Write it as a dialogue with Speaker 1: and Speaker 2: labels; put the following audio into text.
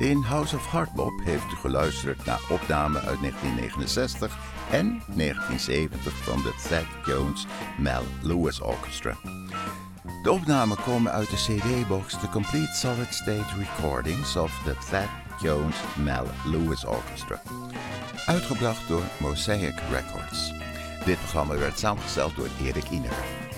Speaker 1: In House of Hardbop heeft u geluisterd naar opnamen uit 1969 en 1970 van de Thad Jones Mel Lewis Orchestra. De opnamen komen uit de CD-box The Complete Solid State Recordings of the Thad Jones Mel Lewis Orchestra, uitgebracht door Mosaic Records. Dit programma werd samengesteld door Erik Iner.